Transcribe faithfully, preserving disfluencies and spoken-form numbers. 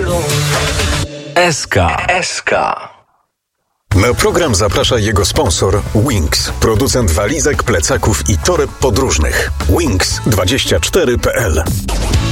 S K. S K. Na program zaprasza jego sponsor Wings, producent walizek, plecaków i toreb podróżnych. Wings dwadzieścia cztery kropka p l.